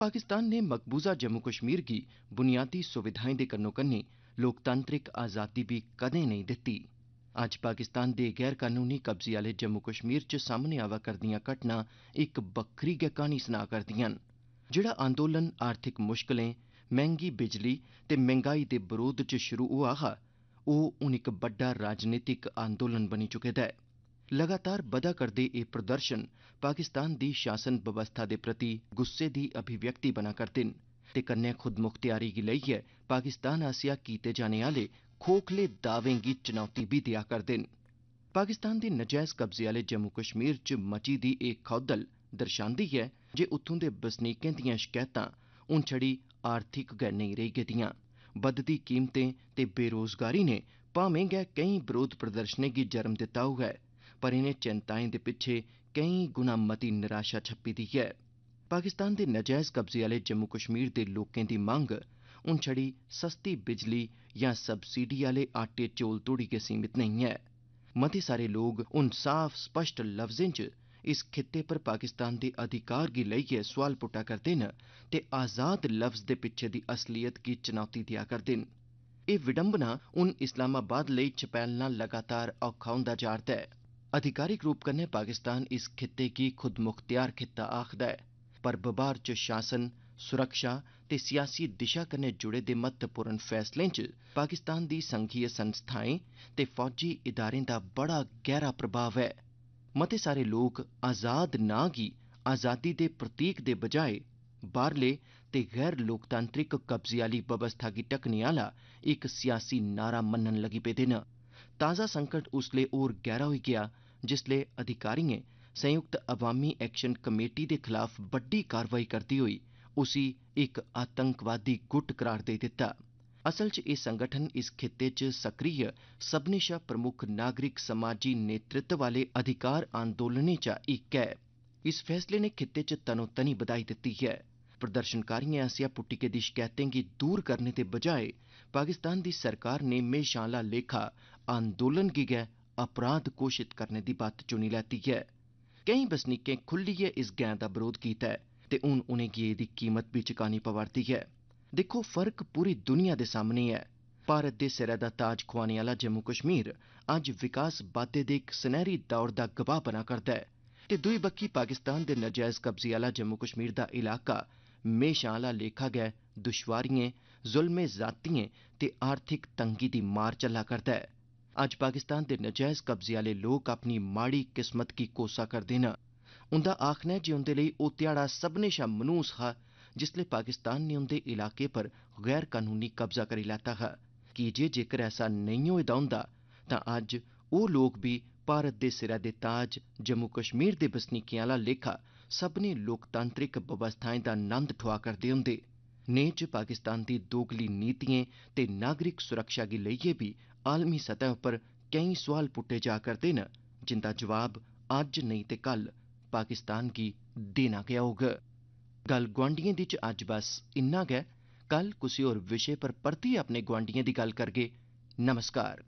पाकिस्तान ने मकबूजा जम्मू कश्मीर गी बुनियादी सुविधाएं दे कन्नो कन्नी लोकतांत्रिक आज़ादी भी कदें नहीं दित्ती। अज्ज पाकिस्तान दे गैर कानूनी कब्जे आह्ले जम्मू कश्मीर च सामने आवा करदियां घटनां इक बक्खरी गै कहानी सना करदियां न। जेह्ड़ा अंदोलन आर्थिक मुश्कलें, मैंह्गी बिजली ते महंगाई दे बरोध च शुरू होआ हा, ओह् हून इक बड्डा राजनीतिक अंदोलन बनी चुके दा ऐ। लगातार बधा करदे एह् प्रदर्शन पाकिस्तान दी शासन बवस्था दे प्रति गुस्से दी अभिव्यक्ति बना करदे न ते कन्नै खुदमुख्तियारी गी लेइयै पाकिस्तान आसेआ कीते जाने आह्ले खोखले दावें गी चुनौती बी देआ करदे न। पाकिस्तान दे नजैज़ कब्जे आह्ले जम्मू कश्मीर च मची दी एह् खौदल दर्शांदी ऐ जे उत्थूं दे बसनीकें दियां शकैतां हून छड़ी आर्थिक गै नेईं रेही गेदियां। बधदी कीमतें ते बेरोजगारी ने भामें गै केईं बरोध प्रदर्शनें गी जन्म दित्ता होऐ, पर इनें चिंताएं दे पिच्छे केईं गुना मती निराशा छप्पी दी ऐ। पाकिस्तान दे नजैज़ कब्जे आह्ले जम्मू कश्मीर दे लोकें दी मंग हून छड़ी सस्ती बिजली जां सबसिडी आह्ले आटे चौल तोड़ी गै सीमित नेईं ऐ। मते सारे लोग हून साफ स्पष्ट लफ्जें च इस खित्ते पर पाकिस्तान दे अधिकार गी लेइयै सोआल पुट्टा करदे न ते आज़ाद लफ्ज दे पिच्छे दी असलियत गी चुनौती देआ करदे न। एह् विडंबना हून इस्लामाबाद लेई चपैलना लगातार औखा होंदा जा'रदा ऐ। आधिकारिक रूप कन्नै पाकिस्तान इस खित्ते गी खुदमुख्तियार खित्ता आखदा ऐ, पर बबार च शासन, सुरक्षा ते सियासी दिशा कन्नै जुड़े दे महत्वपूर्ण फैसलें च पाकिस्तान दी संघीय संस्थाएं ते फौजी इदारें दा बड़ा गैह्रा प्रभाव ऐ। मते सारे लोक आज़ाद नां गी आज़ादी दे प्रतीक दे बजाए बाह्रले ते गैर लोकतांत्रिक कब्जे आह्ली बवस्था गी ढकने आह्ला इक सियासी नारा मन्नन लगी पेदे न। ताज़ा संकट उसले होर गैह्रा होई गेआ जिसले अधिकारियें संयुक्त अवामी एक्शन कमेटी दे खलाफ बड्डी कार्रवाई करदे होई उसी इक आतंकवादी गुट करार देई दित्ता। असल च एह् संगठन इस खित्ते च सक्रिय सभनें शा प्रमुख नागरिक समाजी नेतृत्व आह्ले अधिकार आंदोलनें चा इक ऐ। इस फैसले ने खित्ते च तनोतनी बधाई दित्ती ऐ। प्रदर्शनकारियें आसेआ पुट्टी गेदी शकैतें गी दूर करने दे बजाए पाकिस्तान दी सरकार ने म्हेशां आह्ला लेखा आंदोलन गी गै अपराध घोशित करने दी बत्त चुनी लैती ऐ। केईं बसनीकें खुल्लियै इस गैं दा बरोध कीता ऐ ते हून उनेंगी एह्दी कीमत भी चुकानी पवा'रदी ऐ। दिक्खो, फर्क पूरी दुनिया दे सामने ऐ। भारत दे सिरै दा ताज खुआने आह्ला जम्मू कश्मीर अज्ज विकास बाद्दे दे इक सनैह्री दौर दा गवाह बना करदा ऐ ते दूई बक्खी पाकिस्तान दे नजैज़ कब्जे आह्ला जम्मू कश्मीर दा इलाका म्हेशां आह्ला लेखा गै दुश्वारियें, जुल्में ज़ातियें ते आर्थिक तंगी दी मार झल्ला करदा ऐ। अज्ज पाकिस्तान दे नजैज़ कब्जे आह्ले लोक अपनी माड़ी किस्मत गी कोसा करदे न। उंदा आखना ऐ जे उंदे लेई ओह् ध्याड़ा सभनें शा मनूस हा जिसलै पाकिस्तान ने उंदे इलाके पर गैर कानूनी कब्जा करी लैता हा, कीजे जेकर ऐसा नेईं होए दा होंदा तां अज्ज ओह् लोक बी भारत दे सिरै दे ताज जम्मू कश्मीर दे बसनीकें आह्ला लेखा सभनें लोकतांत्रिक बवस्थाएं दा नंद ठोआ करदे होंदे। नेह् च पाकिस्तान दी दोगली नीतिएं ते नागरिक सुरक्षा गी लेइयै बी आलमी सतह उप्पर केईं सोआल पुट्टे जा करदे न जिंदा जवाब अज्ज नेईं ते कल पाकिस्तान गी देना गै होग। गल्ल गुआंढियें दी च अज्ज बस इन्ना गै। कल कुसै होर विशे पर परतियै अपने गुआंढियें दी गल्ल करगे। नमस्कार।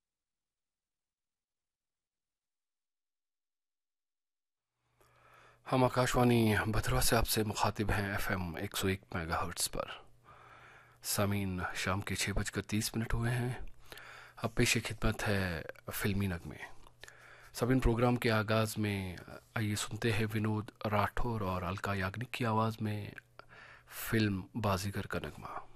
हम आकाशवाणी भथुरा से आपसे मुखातिब हैं FM 101 मेगाहर्ट्ज़ पर। सामीन, शाम के 6:30 हुए हैं। अब पेश खिदमत है फिल्मी नगमे। सामीन, प्रोग्राम के आगाज़ में आइए सुनते हैं विनोद राठौर और अलका याग्निक की आवाज़ में फिल्म बाजीगर का नगमा।